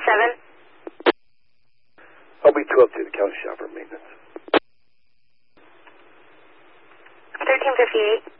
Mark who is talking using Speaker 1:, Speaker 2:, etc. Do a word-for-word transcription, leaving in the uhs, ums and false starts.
Speaker 1: seven.
Speaker 2: I'll be twelve to the county shop for maintenance.
Speaker 1: thirteen fifty-eight.